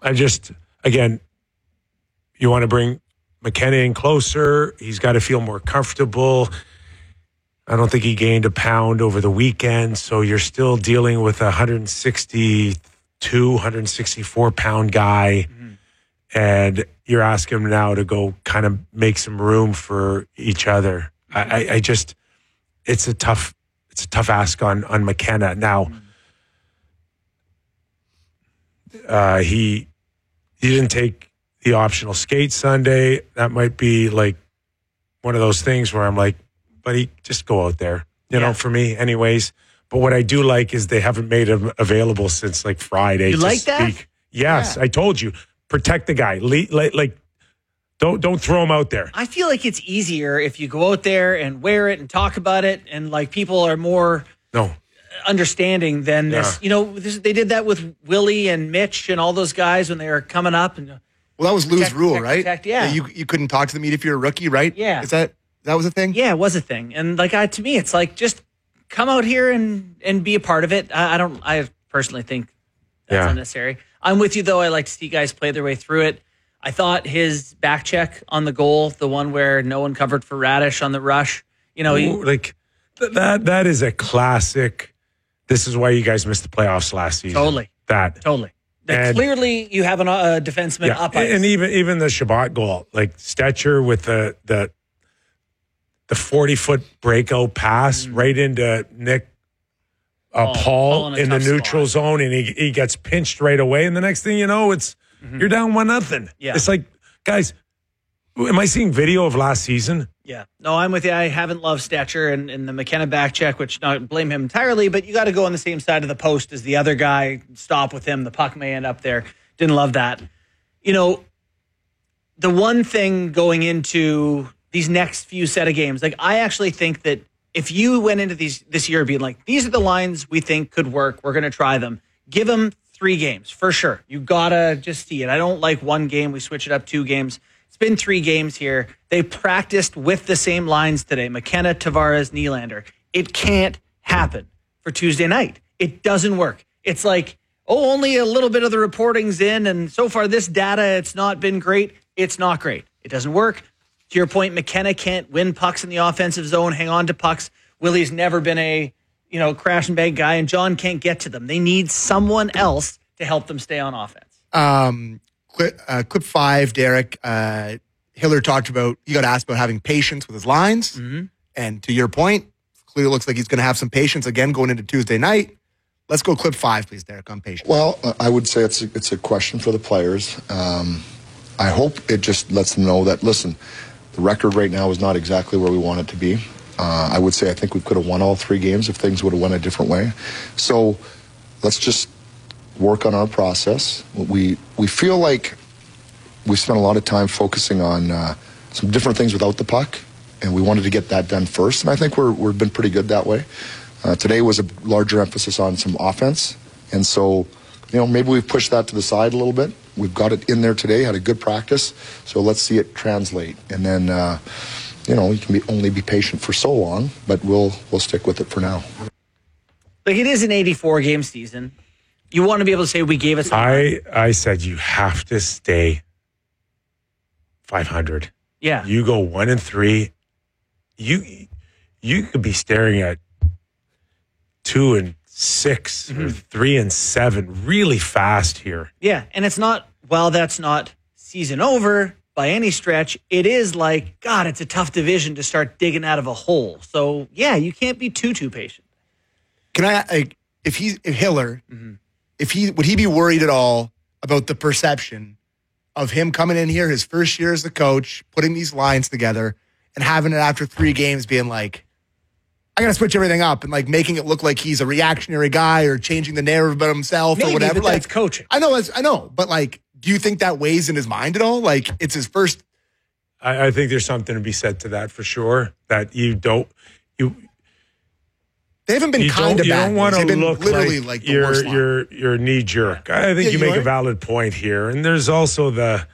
Again, you want to bring McKenna in closer. He's got to feel more comfortable. I don't think he gained a pound over the weekend, so you're still dealing with a 164 pound guy, and you're asking him now to go kind of make some room for each other. It's a tough ask on McKenna. Now, he didn't take the optional skate Sunday. That might be like one of those things where I'm like, buddy, just go out there, you know, for me anyways. But what I do like is they haven't made him available since like Friday. You like that? Yes, yeah. I told you. Protect the guy. Don't throw him out there. I feel like it's easier if you go out there and wear it and talk about it, and like people are more understanding than this. You know, they did that with Willie and Mitch and all those guys when they were coming up. And well, that was Lou's rule, right? Yeah. You couldn't talk to the media if you're a rookie, right? Yeah. That was a thing? Yeah, it was a thing. And like to me, it's like just come out here and be a part of it. I personally think that's unnecessary. I'm with you though. I like to see guys play their way through it. I thought his back check on the goal, the one where no one covered for Radish on the rush, you know, that is a classic. This is why you guys missed the playoffs last season. Totally. Clearly, you have a defenseman up ice. And even the Shabbat goal, like Stetcher with the 40-foot breakout pass right into Nick Paul in the neutral zone, and he gets pinched right away. And the next thing you know, you're down 1-0. Yeah. It's like, guys, am I seeing video of last season? Yeah. No, I'm with you. I haven't loved Stetcher and the McKenna back check, which not blame him entirely, but you got to go on the same side of the post as the other guy. Stop with him. The puck may end up there. Didn't love that. You know, the one thing going into these next few set of games, like I actually think that if you went into this year being like, these are the lines we think could work, we're going to try them, give them 3 games for sure. You got to just see it. I don't like 1 game. We switch it up 2 games. It's been 3 games here. They practiced with the same lines today. McKenna, Tavares, Nylander. It can't happen for Tuesday night. It doesn't work. It's like, only a little bit of the reporting's in, and so far this data, it's not been great. It's not great. It doesn't work. To your point, McKenna can't win pucks in the offensive zone, hang on to pucks. Willie's never been a crash and bang guy, and John can't get to them. They need someone else to help them stay on offense. Clip 5, Derek. Hiller talked about, you got asked about having patience with his lines. Mm-hmm. And to your point, clearly looks like he's going to have some patience again going into Tuesday night. Let's go clip 5, please, Derek, on patience. Well, I would say it's a question for the players. I hope it just lets them know that, listen, the record right now is not exactly where we want it to be. I would say I think we could have won all 3 games if things would have went a different way. So let's just work on our process. We feel like we spent a lot of time focusing on some different things without the puck, and we wanted to get that done first, and I think we've been pretty good that way. Today was a larger emphasis on some offense, and so maybe we've pushed that to the side a little bit. We've got it in there today, had a good practice, so let's see it translate. And then, you can only be patient for so long, but we'll stick with it for now. Like, it is an 84-game season. You want to be able to say we gave us... I said you have to stay 500. Yeah. You go 1-3. You could be staring at 2-6 or 3-7 really fast here. Yeah, and it's not, while that's not season over by any stretch, it is like, God, it's a tough division to start digging out of a hole. So, yeah, you can't be too patient. Can I, if Hiller, would he be worried at all about the perception of him coming in here, his first year as the coach, putting these lines together, and having it after 3 games being like, I got to switch everything up, and like making it look like he's a reactionary guy or changing the narrative about himself or whatever. But that's coaching. I know, but like, do you think that weighs in his mind at all? Like, it's his first. I think there's something to be said to that for sure. That they haven't been kind of bad. You don't want to look literally like the worst line. you're knee jerk. I think you make a valid point here, and there's also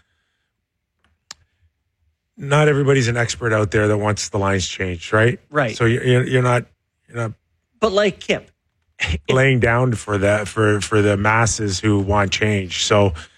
not everybody's an expert out there that wants the lines changed, right? Right. So you're not. But like Kip, laying down for the masses who want change. So